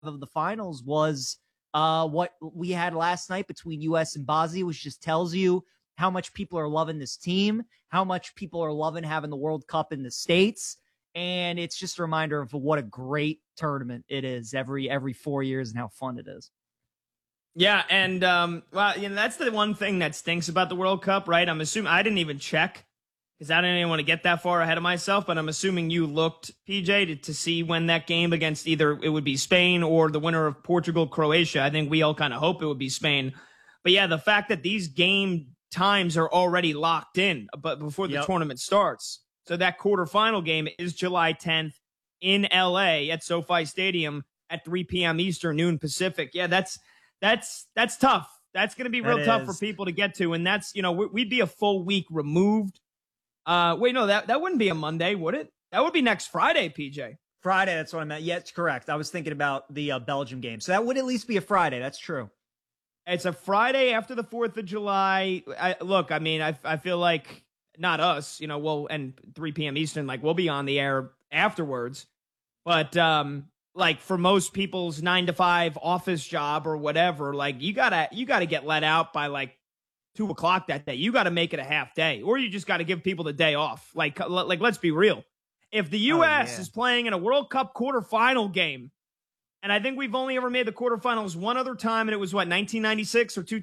of the finals was what we had last night between US and Bosnia, which just tells you how much people are loving this team, how much people are loving having the World Cup in the States. And it's just a reminder of what a great tournament it is every 4 years and how fun it is. Yeah, and well, that's the one thing that stinks about the World Cup, right? I'm assuming I didn't even check because I didn't even want to get that far ahead of myself, but I'm assuming you looked, PJ, to see when that game against either it would be Spain or the winner of Portugal, Croatia. I think we all kind of hope it would be Spain. But yeah, the fact that these game times are already locked in but before the tournament starts. So that quarterfinal game is July 10th in LA at SoFi Stadium at 3 p.m. Eastern, noon Pacific. Yeah, that's tough. That's going to be real tough for people to get to. And that's, we'd be a full week removed. Wait, no, that wouldn't be a Monday, would it? That would be next Friday, PJ. Friday, that's what I meant. Yeah, it's correct. I was thinking about the Belgium game. So that would at least be a Friday. That's true. It's a Friday after the 4th of July. I feel like not us, and 3 p.m. Eastern, we'll be on the air afterwards. But, for most people's 9-to-5 office job or whatever, you gotta get let out by 2 o'clock that day. You got to make it a half day, or you just got to give people the day off. Let's be real. If the U.S. is playing in a World Cup quarterfinal game, and I think we've only ever made the quarterfinals one other time, and it was 1996 or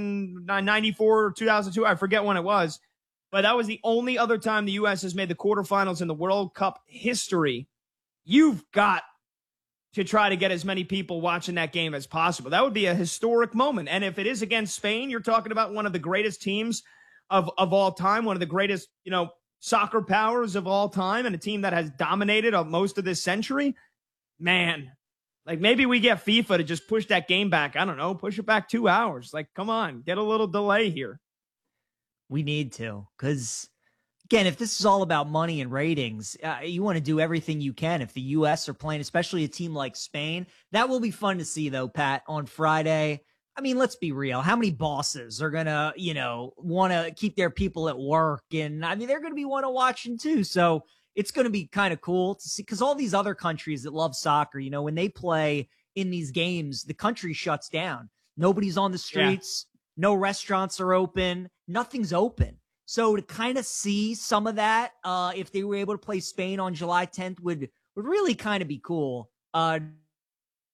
2094 or 2002. I forget when it was, but that was the only other time the U.S. has made the quarterfinals in the World Cup history. You've got to try to get as many people watching that game as possible. That would be a historic moment. And if it is against Spain, you're talking about one of the greatest teams of all time, one of the greatest, soccer powers of all time, and a team that has dominated most of this century. Man, maybe we get FIFA to just push that game back. I don't know, push it back 2 hours. Come on, get a little delay here. We need to, because again, if this is all about money and ratings, you want to do everything you can. If the U.S. are playing, especially a team like Spain, that will be fun to see, though, Pat, on Friday. I mean, let's be real. How many bosses are going to, want to keep their people at work? And, I mean, they're going to be want to watching, too. So it's going to be kind of cool to see, because all these other countries that love soccer, when they play in these games, the country shuts down. Nobody's on the streets. Yeah. No restaurants are open. Nothing's open. So to kind of see some of that, if they were able to play Spain on July 10th would really kind of be cool.